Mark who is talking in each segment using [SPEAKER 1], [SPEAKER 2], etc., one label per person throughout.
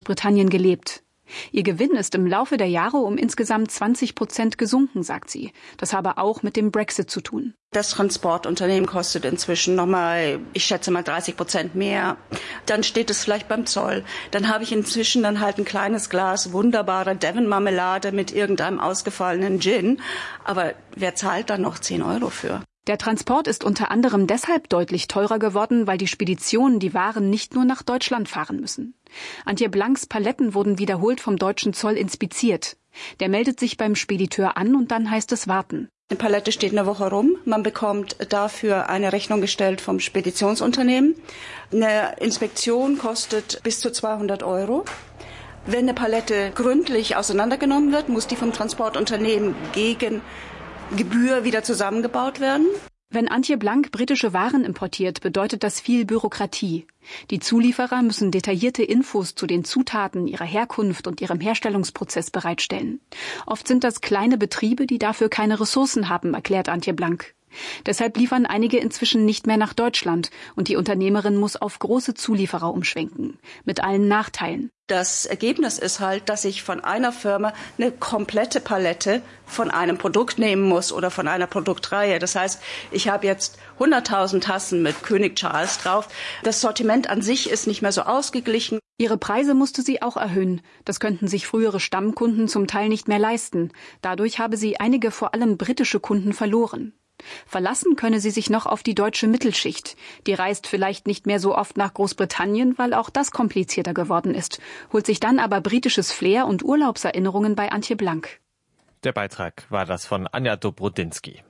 [SPEAKER 1] Großbritannien gelebt. Ihr Gewinn ist im Laufe der Jahre um insgesamt 20% gesunken, sagt sie. Das habe auch mit dem Brexit zu tun.
[SPEAKER 2] Das Transportunternehmen kostet inzwischen nochmal, ich schätze mal 30% mehr. Dann steht es vielleicht beim Zoll. Dann habe ich inzwischen dann halt ein kleines Glas wunderbarer Devon-Marmelade mit irgendeinem ausgefallenen Gin. Aber wer zahlt dann noch 10 € für?
[SPEAKER 1] Der Transport ist unter anderem deshalb deutlich teurer geworden, weil die Speditionen die Waren nicht nur nach Deutschland fahren müssen. Antje Blanks Paletten wurden wiederholt vom deutschen Zoll inspiziert. Der meldet sich beim Spediteur an und dann heißt es warten.
[SPEAKER 2] Eine Palette steht eine Woche rum. Man bekommt dafür eine Rechnung gestellt vom Speditionsunternehmen. Eine Inspektion kostet bis zu 200 €. Wenn eine Palette gründlich auseinandergenommen wird, muss die vom Transportunternehmen gegen Gebühr wieder zusammengebaut werden.
[SPEAKER 1] Wenn Antje Blank britische Waren importiert, bedeutet das viel Bürokratie. Die Zulieferer müssen detaillierte Infos zu den Zutaten, ihrer Herkunft und ihrem Herstellungsprozess bereitstellen. Oft sind das kleine Betriebe, die dafür keine Ressourcen haben, erklärt Antje Blank. Deshalb liefern einige inzwischen nicht mehr nach Deutschland und die Unternehmerin muss auf große Zulieferer umschwenken. Mit allen Nachteilen.
[SPEAKER 2] Das Ergebnis ist halt, dass ich von einer Firma eine komplette Palette von einem Produkt nehmen muss oder von einer Produktreihe. Das heißt, ich habe jetzt 100.000 Tassen mit König Charles drauf. Das Sortiment an sich ist nicht mehr so ausgeglichen.
[SPEAKER 1] Ihre Preise musste sie auch erhöhen. Das könnten sich frühere Stammkunden zum Teil nicht mehr leisten. Dadurch habe sie einige vor allem britische Kunden verloren. Verlassen könne sie sich noch auf die deutsche Mittelschicht. Die reist vielleicht nicht mehr so oft nach Großbritannien, weil auch das komplizierter geworden ist, holt sich dann aber britisches Flair und Urlaubserinnerungen bei Antje Blank.
[SPEAKER 3] Der Beitrag war das von Anja Dobrodinsky.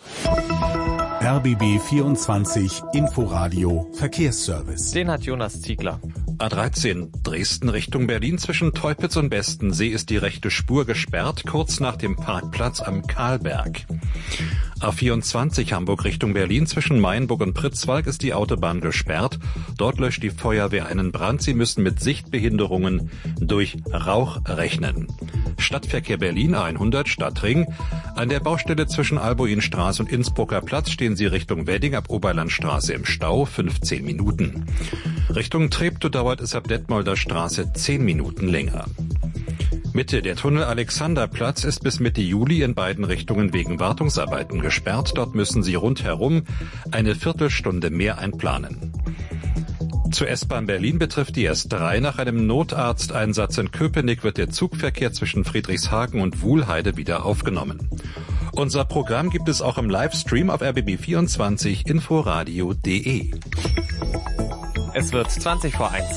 [SPEAKER 4] RBB 24 Inforadio Verkehrsservice.
[SPEAKER 3] Den hat Jonas Ziegler.
[SPEAKER 5] A13 Dresden Richtung Berlin zwischen Teupitz und Bestensee ist die rechte Spur gesperrt, kurz nach dem Parkplatz am Karlberg. A24 Hamburg Richtung Berlin zwischen Mainburg und Pritzwalk ist die Autobahn gesperrt. Dort löscht die Feuerwehr einen Brand. Sie müssen mit Sichtbehinderungen durch Rauch rechnen. Stadtverkehr Berlin A100 Stadtring. An der Baustelle zwischen Albuinstraße und Innsbrucker Platz stehen Sie Richtung Wedding ab Oberlandstraße im Stau 15 Minuten. Richtung Treptow dauert es ab Detmolder Straße 10 Minuten länger. Mitte der Tunnel Alexanderplatz ist bis Mitte Juli in beiden Richtungen wegen Wartungsarbeiten gesperrt. Dort müssen Sie rundherum eine Viertelstunde mehr einplanen. Zur S-Bahn Berlin betrifft die S3. Nach einem Notarzteinsatz in Köpenick wird der Zugverkehr zwischen Friedrichshagen und Wuhlheide wieder aufgenommen. Unser Programm gibt es auch im Livestream auf rbb24 inforadio.de.
[SPEAKER 3] Es wird 20 vor 1.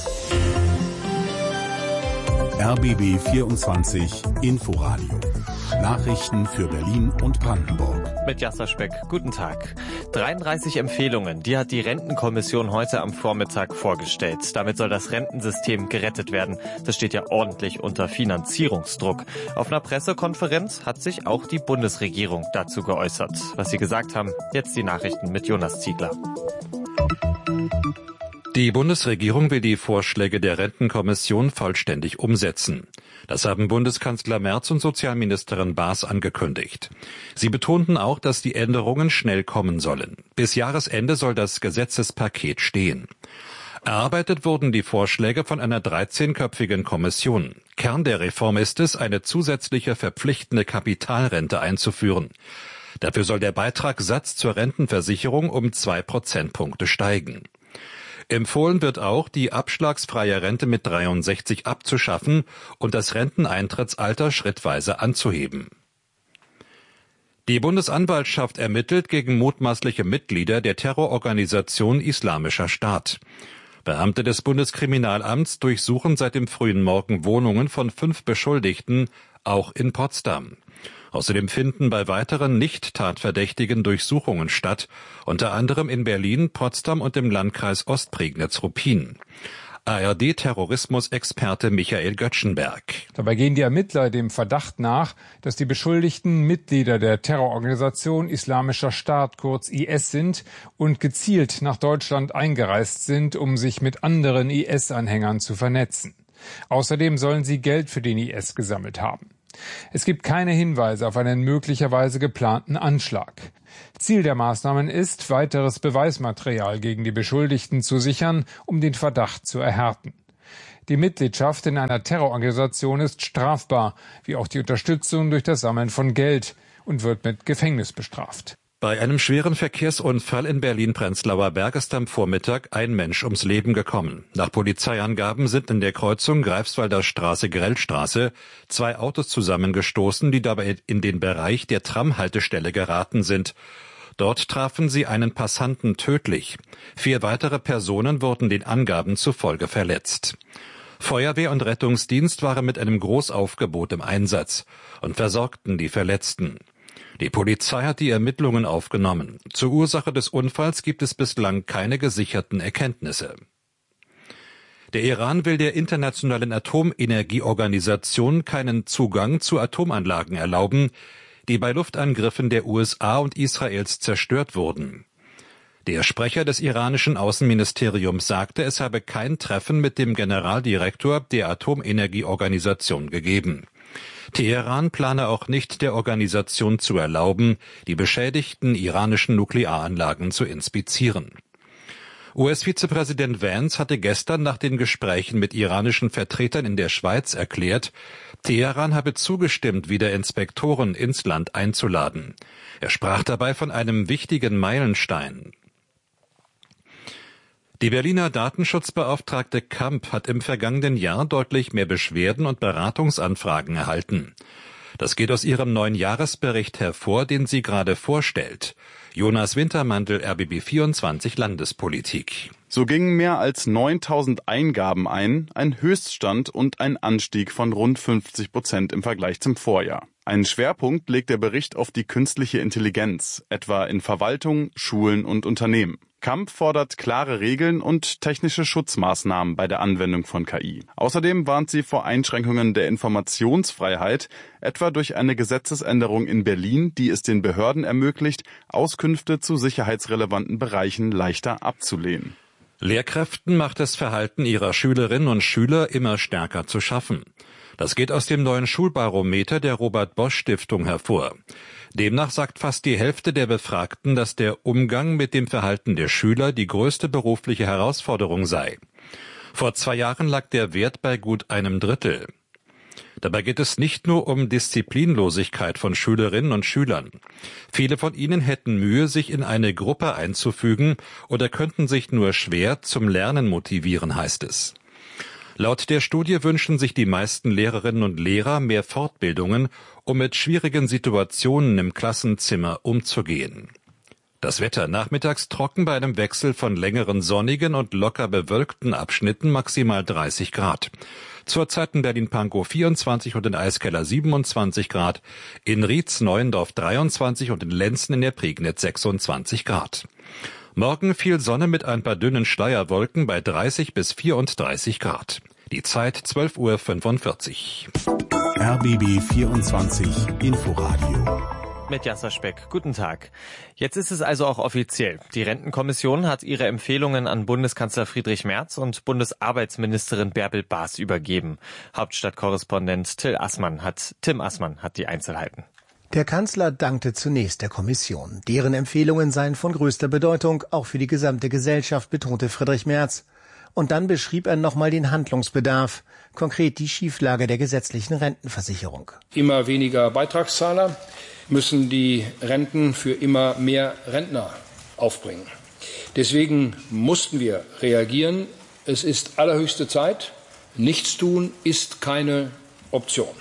[SPEAKER 4] RBB 24 Inforadio. Nachrichten für Berlin und Brandenburg.
[SPEAKER 3] Mit Jasser Speck, guten Tag. 33 Empfehlungen, die hat die Rentenkommission heute am Vormittag vorgestellt. Damit soll das Rentensystem gerettet werden. Das steht ja ordentlich unter Finanzierungsdruck. Auf einer Pressekonferenz hat sich auch die Bundesregierung dazu geäußert. Was sie gesagt haben, jetzt die Nachrichten mit Jonas Ziegler.
[SPEAKER 5] Die Bundesregierung will die Vorschläge der Rentenkommission vollständig umsetzen. Das haben Bundeskanzler Merz und Sozialministerin Baas angekündigt. Sie betonten auch, dass die Änderungen schnell kommen sollen. Bis Jahresende soll das Gesetzespaket stehen. Erarbeitet wurden die Vorschläge von einer 13-köpfigen Kommission. Kern der Reform ist es, eine zusätzliche verpflichtende Kapitalrente einzuführen. Dafür soll der Beitragssatz zur Rentenversicherung um 2 Prozentpunkte steigen. Empfohlen wird auch, die abschlagsfreie Rente mit 63 abzuschaffen und das Renteneintrittsalter schrittweise anzuheben. Die Bundesanwaltschaft ermittelt gegen mutmaßliche Mitglieder der Terrororganisation Islamischer Staat. Beamte des Bundeskriminalamts durchsuchen seit dem frühen Morgen Wohnungen von 5 Beschuldigten, auch in Potsdam. Außerdem finden bei weiteren Nicht-Tatverdächtigen Durchsuchungen statt, unter anderem in Berlin, Potsdam und im Landkreis Ostprignitz-Ruppin. ARD-Terrorismusexperte Michael Göttschenberg.
[SPEAKER 6] Dabei gehen die Ermittler dem Verdacht nach, dass die Beschuldigten Mitglieder der Terrororganisation Islamischer Staat, kurz IS, sind und gezielt nach Deutschland eingereist sind, um sich mit anderen IS-Anhängern zu vernetzen. Außerdem sollen sie Geld für den IS gesammelt haben. Es gibt keine Hinweise auf einen möglicherweise geplanten Anschlag. Ziel der Maßnahmen ist, weiteres Beweismaterial gegen die Beschuldigten zu sichern, um den Verdacht zu erhärten. Die Mitgliedschaft in einer Terrororganisation ist strafbar, wie auch die Unterstützung durch das Sammeln von Geld, und wird mit Gefängnis bestraft.
[SPEAKER 5] Bei einem schweren Verkehrsunfall in Berlin-Prenzlauer Berg ist am Vormittag ein Mensch ums Leben gekommen. Nach Polizeiangaben sind in der Kreuzung Greifswalder Straße-Grellstraße 2 Autos zusammengestoßen, die dabei in den Bereich der Tramhaltestelle geraten sind. Dort trafen sie einen Passanten tödlich. 4 weitere Personen wurden den Angaben zufolge verletzt. Feuerwehr und Rettungsdienst waren mit einem Großaufgebot im Einsatz und versorgten die Verletzten. Die Polizei hat die Ermittlungen aufgenommen. Zur Ursache des Unfalls gibt es bislang keine gesicherten Erkenntnisse. Der Iran will der Internationalen Atomenergieorganisation keinen Zugang zu Atomanlagen erlauben, die bei Luftangriffen der USA und Israels zerstört wurden. Der Sprecher des iranischen Außenministeriums sagte, es habe kein Treffen mit dem Generaldirektor der Atomenergieorganisation gegeben. Teheran plane auch nicht, der Organisation zu erlauben, die beschädigten iranischen Nuklearanlagen zu inspizieren. US-Vizepräsident Vance hatte gestern nach den Gesprächen mit iranischen Vertretern in der Schweiz erklärt, Teheran habe zugestimmt, wieder Inspektoren ins Land einzuladen. Er sprach dabei von einem wichtigen Meilenstein. Die Berliner Datenschutzbeauftragte Kamp hat im vergangenen Jahr deutlich mehr Beschwerden und Beratungsanfragen erhalten. Das geht aus ihrem neuen Jahresbericht hervor, den sie gerade vorstellt. Jonas Wintermantel, RBB 24 Landespolitik.
[SPEAKER 7] So gingen mehr als 9.000 Eingaben ein Höchststand und ein Anstieg von rund 50% im Vergleich zum Vorjahr. Einen Schwerpunkt legt der Bericht auf die künstliche Intelligenz, etwa in Verwaltung, Schulen und Unternehmen. Kamp fordert klare Regeln und technische Schutzmaßnahmen bei der Anwendung von KI. Außerdem warnt sie vor Einschränkungen der Informationsfreiheit, etwa durch eine Gesetzesänderung in Berlin, die es den Behörden ermöglicht, Auskünfte zu sicherheitsrelevanten Bereichen leichter abzulehnen.
[SPEAKER 5] Lehrkräften macht das Verhalten ihrer Schülerinnen und Schüler immer stärker zu schaffen. Das geht aus dem neuen Schulbarometer der Robert-Bosch-Stiftung hervor. Demnach sagt fast die Hälfte der Befragten, dass der Umgang mit dem Verhalten der Schüler die größte berufliche Herausforderung sei. Vor 2 Jahren lag der Wert bei gut 1/3. Dabei geht es nicht nur um Disziplinlosigkeit von Schülerinnen und Schülern. Viele von ihnen hätten Mühe, sich in eine Gruppe einzufügen oder könnten sich nur schwer zum Lernen motivieren, heißt es. Laut der Studie wünschen sich die meisten Lehrerinnen und Lehrer mehr Fortbildungen, um mit schwierigen Situationen im Klassenzimmer umzugehen. Das Wetter nachmittags trocken bei einem Wechsel von längeren sonnigen und locker bewölkten Abschnitten maximal 30 Grad. Zurzeit in Berlin-Pankow 24 und in Eiskeller 27 Grad, in Rietz-Neuendorf 23 und in Lenzen in der Prignitz 26 Grad. Morgen viel Sonne mit ein paar dünnen Schleierwolken bei 30 bis 34 Grad. Die Zeit 12:45 Uhr.
[SPEAKER 4] RBB 24 Inforadio.
[SPEAKER 3] Mit Jasser Speck. Guten Tag. Jetzt ist es also auch offiziell. Die Rentenkommission hat ihre Empfehlungen an Bundeskanzler Friedrich Merz und Bundesarbeitsministerin Bärbel Baas übergeben. Hauptstadtkorrespondent Tim Assmann hat die Einzelheiten.
[SPEAKER 8] Der Kanzler dankte zunächst der Kommission. Deren Empfehlungen seien von größter Bedeutung, auch für die gesamte Gesellschaft, betonte Friedrich Merz. Und dann beschrieb er nochmal den Handlungsbedarf, konkret die Schieflage der gesetzlichen Rentenversicherung.
[SPEAKER 9] Immer weniger Beitragszahler müssen die Renten für immer mehr Rentner aufbringen. Deswegen mussten wir reagieren. Es ist allerhöchste Zeit. Nichtstun ist keine Option.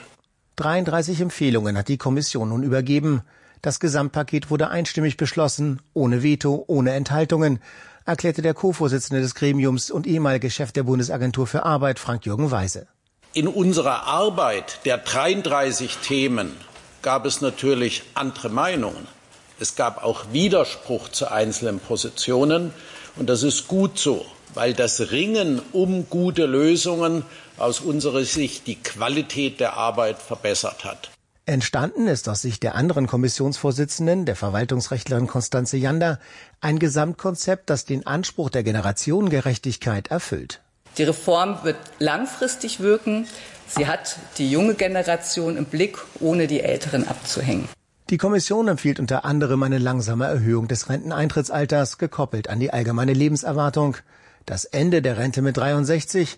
[SPEAKER 8] 33 Empfehlungen hat die Kommission nun übergeben. Das Gesamtpaket wurde einstimmig beschlossen, ohne Veto, ohne Enthaltungen, erklärte der Co-Vorsitzende des Gremiums und ehemalige Chef der Bundesagentur für Arbeit, Frank-Jürgen Weise.
[SPEAKER 10] In unserer Arbeit der 33 Themen gab es natürlich andere Meinungen. Es gab auch Widerspruch zu einzelnen Positionen. Und das ist gut so, weil das Ringen um gute Lösungen aus unserer Sicht die Qualität der Arbeit verbessert hat.
[SPEAKER 8] Entstanden ist aus Sicht der anderen Kommissionsvorsitzenden, der Verwaltungsrechtlerin Constanze Jander, ein Gesamtkonzept, das den Anspruch der Generationengerechtigkeit erfüllt.
[SPEAKER 11] Die Reform wird langfristig wirken. Sie hat die junge Generation im Blick, ohne die Älteren abzuhängen.
[SPEAKER 8] Die Kommission empfiehlt unter anderem eine langsame Erhöhung des Renteneintrittsalters, gekoppelt an die allgemeine Lebenserwartung, das Ende der Rente mit 63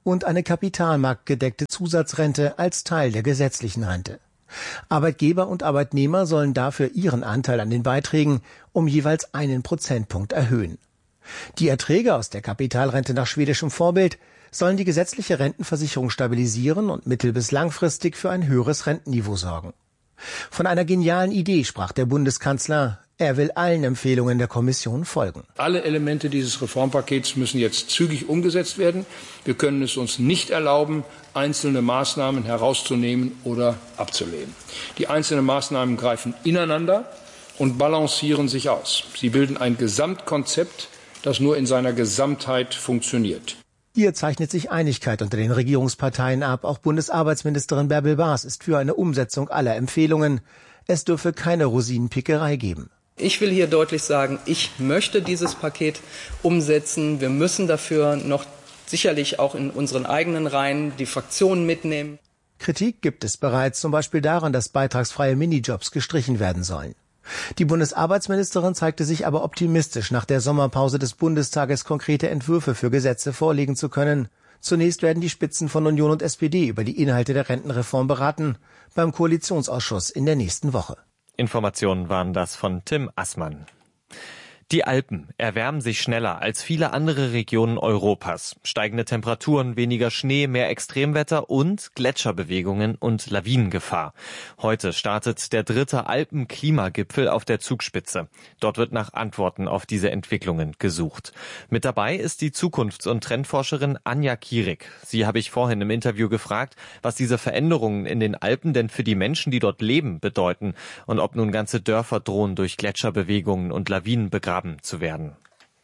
[SPEAKER 8] und eine kapitalmarktgedeckte Zusatzrente als Teil der gesetzlichen Rente. Arbeitgeber und Arbeitnehmer sollen dafür ihren Anteil an den Beiträgen um jeweils 1 Prozentpunkt erhöhen. Die Erträge aus der Kapitalrente nach schwedischem Vorbild sollen die gesetzliche Rentenversicherung stabilisieren und mittel- bis langfristig für ein höheres Rentenniveau sorgen. Von einer genialen Idee sprach der Bundeskanzler. Er will allen Empfehlungen der Kommission folgen.
[SPEAKER 9] Alle Elemente dieses Reformpakets müssen jetzt zügig umgesetzt werden. Wir können es uns nicht erlauben, einzelne Maßnahmen herauszunehmen oder abzulehnen. Die einzelnen Maßnahmen greifen ineinander und balancieren sich aus. Sie bilden ein Gesamtkonzept, das nur in seiner Gesamtheit funktioniert.
[SPEAKER 8] Hier zeichnet sich Einigkeit unter den Regierungsparteien ab. Auch Bundesarbeitsministerin Bärbel Baas ist für eine Umsetzung aller Empfehlungen. Es dürfe keine Rosinenpickerei geben.
[SPEAKER 12] Ich will hier deutlich sagen, ich möchte dieses Paket umsetzen. Wir müssen dafür noch sicherlich auch in unseren eigenen Reihen die Fraktionen mitnehmen.
[SPEAKER 8] Kritik gibt es bereits, zum Beispiel daran, dass beitragsfreie Minijobs gestrichen werden sollen. Die Bundesarbeitsministerin zeigte sich aber optimistisch, nach der Sommerpause des Bundestages konkrete Entwürfe für Gesetze vorlegen zu können. Zunächst werden die Spitzen von Union und SPD über die Inhalte der Rentenreform beraten, beim Koalitionsausschuss in der nächsten Woche.
[SPEAKER 3] Informationen waren das von Tim Assmann. Die Alpen erwärmen sich schneller als viele andere Regionen Europas. Steigende Temperaturen, weniger Schnee, mehr Extremwetter und Gletscherbewegungen und Lawinengefahr. Heute startet der 3. Alpen-Klimagipfel auf der Zugspitze. Dort wird nach Antworten auf diese Entwicklungen gesucht. Mit dabei ist die Zukunfts- und Trendforscherin Anja Kierig. Sie habe ich vorhin im Interview gefragt, was diese Veränderungen in den Alpen denn für die Menschen, die dort leben, bedeuten und ob nun ganze Dörfer drohen, durch Gletscherbewegungen und Lawinen begraben zu werden.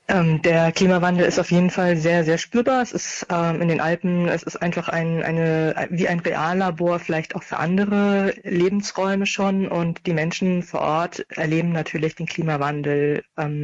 [SPEAKER 13] Der Klimawandel ist auf jeden Fall sehr, sehr spürbar. Es ist in den Alpen, es ist einfach wie ein Reallabor, vielleicht auch für andere Lebensräume schon. Und die Menschen vor Ort erleben natürlich den Klimawandel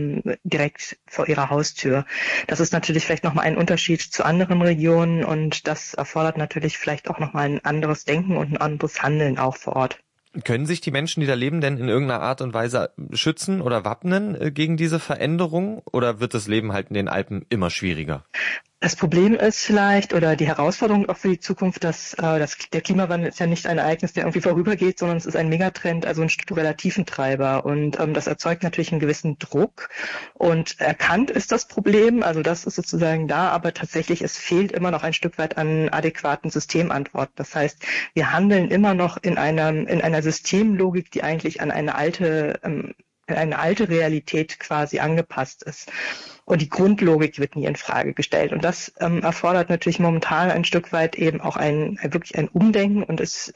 [SPEAKER 13] direkt vor ihrer Haustür. Das ist natürlich vielleicht nochmal ein Unterschied zu anderen Regionen und das erfordert natürlich vielleicht auch nochmal ein anderes Denken und ein anderes Handeln auch vor Ort.
[SPEAKER 3] Können sich die Menschen, die da leben, denn in irgendeiner Art und Weise schützen oder wappnen gegen diese Veränderung? Oder wird das Leben halt in den Alpen immer schwieriger?
[SPEAKER 13] Das Problem ist vielleicht, oder die Herausforderung auch für die Zukunft, dass der Klimawandel ist ja nicht ein Ereignis, der irgendwie vorübergeht, sondern es ist ein Megatrend, also ein struktureller Tiefentreiber. Und das erzeugt natürlich einen gewissen Druck. Und erkannt ist das Problem, also das ist sozusagen da, aber tatsächlich, es fehlt immer noch ein Stück weit an adäquaten Systemantworten. Das heißt, wir handeln immer noch in einer Systemlogik, die eigentlich an eine alte Realität quasi angepasst ist. Und die Grundlogik wird nie in Frage gestellt. Und das erfordert natürlich momentan ein Stück weit eben auch wirklich ein Umdenken und es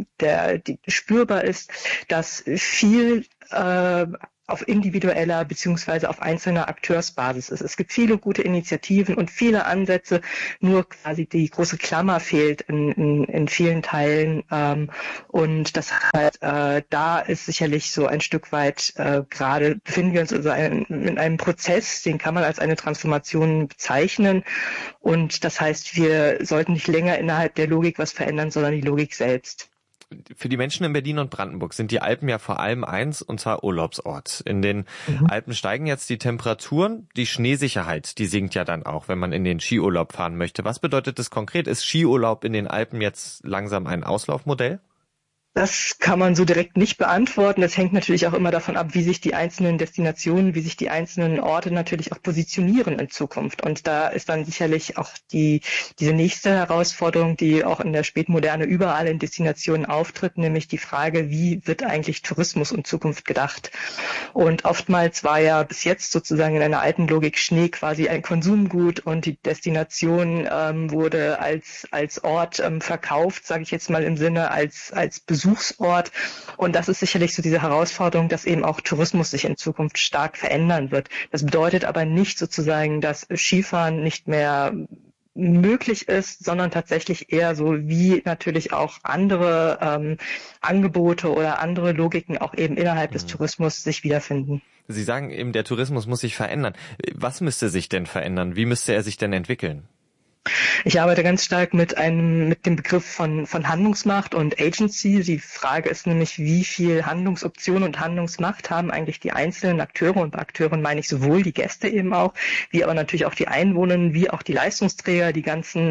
[SPEAKER 13] spürbar ist, dass viel auf individueller beziehungsweise auf einzelner Akteursbasis ist. Es gibt viele gute Initiativen und viele Ansätze, nur quasi die große Klammer fehlt in vielen Teilen. Und das heißt, da ist sicherlich so ein Stück weit, gerade befinden wir uns also in einem Prozess, den kann man als eine Transformation bezeichnen. Und das heißt, wir sollten nicht länger innerhalb der Logik was verändern, sondern die Logik selbst.
[SPEAKER 3] Für die Menschen in Berlin und Brandenburg sind die Alpen ja vor allem eins, und zwar Urlaubsort. In den Alpen steigen jetzt die Temperaturen, die Schneesicherheit, die sinkt ja dann auch, wenn man in den Skiurlaub fahren möchte. Was bedeutet das konkret? Ist Skiurlaub in den Alpen jetzt langsam ein Auslaufmodell?
[SPEAKER 13] Das kann man so direkt nicht beantworten. Das hängt natürlich auch immer davon ab, wie sich die einzelnen Destinationen, wie sich die einzelnen Orte natürlich auch positionieren in Zukunft. Und da ist dann sicherlich auch diese nächste Herausforderung, die auch in der Spätmoderne überall in Destinationen auftritt, nämlich die Frage, wie wird eigentlich Tourismus in Zukunft gedacht? Und oftmals war ja bis jetzt sozusagen in einer alten Logik Schnee quasi ein Konsumgut und die Destination wurde als Ort verkauft, sage ich jetzt mal im Sinne als Besuchsort. Und das ist sicherlich so diese Herausforderung, dass eben auch Tourismus sich in Zukunft stark verändern wird. Das bedeutet aber nicht sozusagen, dass Skifahren nicht mehr möglich ist, sondern tatsächlich eher so, wie natürlich auch andere Angebote oder andere Logiken auch eben innerhalb des Tourismus sich wiederfinden.
[SPEAKER 3] Sie sagen eben, der Tourismus muss sich verändern. Was müsste sich denn verändern? Wie müsste er sich denn entwickeln?
[SPEAKER 13] Ich arbeite ganz stark mit dem Begriff von Handlungsmacht und Agency. Die Frage ist nämlich, wie viel Handlungsoption und Handlungsmacht haben eigentlich die einzelnen Akteure, und bei Akteuren meine ich sowohl die Gäste eben auch, wie aber natürlich auch die Einwohner, wie auch die Leistungsträger, die ganzen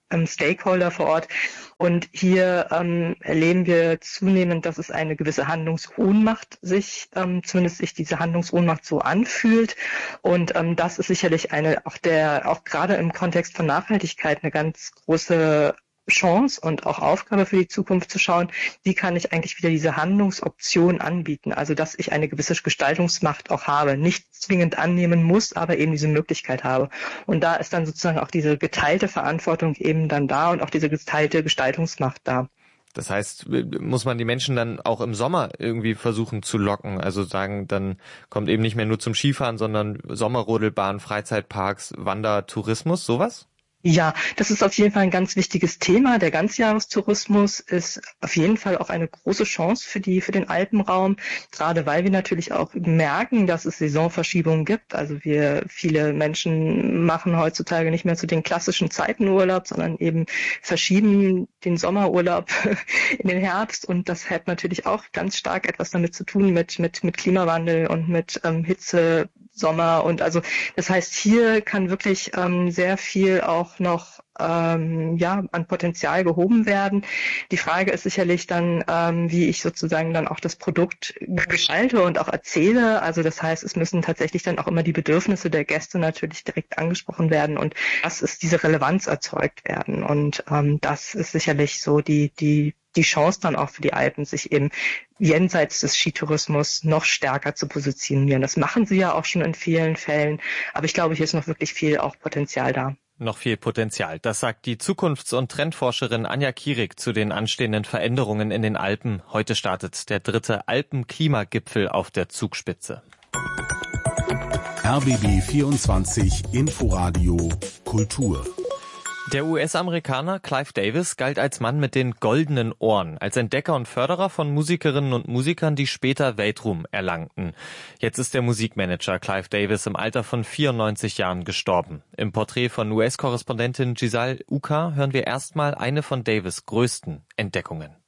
[SPEAKER 13] Stakeholder vor Ort. Und hier erleben wir zunehmend, dass es eine gewisse Handlungsohnmacht zumindest sich diese Handlungsohnmacht so anfühlt. Und das ist sicherlich auch gerade im Kontext von Nachhaltigkeit eine ganz große Chance und auch Aufgabe für die Zukunft zu schauen, wie kann ich eigentlich wieder diese Handlungsoption anbieten, also dass ich eine gewisse Gestaltungsmacht auch habe, nicht zwingend annehmen muss, aber eben diese Möglichkeit habe. Und da ist dann sozusagen auch diese geteilte Verantwortung eben dann da und auch diese geteilte Gestaltungsmacht da.
[SPEAKER 3] Das heißt, muss man die Menschen dann auch im Sommer irgendwie versuchen zu locken? Also sagen, dann kommt eben nicht mehr nur zum Skifahren, sondern Sommerrodelbahn, Freizeitparks, Wandertourismus, sowas?
[SPEAKER 13] Ja, das ist auf jeden Fall ein ganz wichtiges Thema. Der Ganzjahrestourismus ist auf jeden Fall auch eine große Chance für den Alpenraum, gerade weil wir natürlich auch merken, dass es Saisonverschiebungen gibt. Also viele Menschen machen heutzutage nicht mehr zu den klassischen Zeiten Urlaub, sondern eben verschieben den Sommerurlaub in den Herbst. Und das hat natürlich auch ganz stark etwas damit zu tun mit Klimawandel und mit Hitze, Sommer. Und also das heißt, hier kann wirklich sehr viel auch noch an Potenzial gehoben werden. Die Frage ist sicherlich dann, wie ich sozusagen dann auch das Produkt gestalte und auch erzähle. Also das heißt, es müssen tatsächlich dann auch immer die Bedürfnisse der Gäste natürlich direkt angesprochen werden und das ist diese Relevanz erzeugt werden. Und das ist sicherlich so die Chance dann auch für die Alpen, sich eben jenseits des Skitourismus noch stärker zu positionieren. Das machen sie ja auch schon in vielen Fällen, aber ich glaube, hier ist noch wirklich viel auch Potenzial da.
[SPEAKER 3] Noch viel Potenzial. Das sagt die Zukunfts- und Trendforscherin Anja Kierig zu den anstehenden Veränderungen in den Alpen. Heute startet der 3. Alpen-Klimagipfel auf der Zugspitze.
[SPEAKER 4] RBB 24 Inforadio Kultur.
[SPEAKER 3] Der US-Amerikaner Clive Davis galt als Mann mit den goldenen Ohren, als Entdecker und Förderer von Musikerinnen und Musikern, die später Weltruhm erlangten. Jetzt ist der Musikmanager Clive Davis im Alter von 94 Jahren gestorben. Im Porträt von US-Korrespondentin Giselle Uka hören wir erstmal eine von Davis' größten Entdeckungen.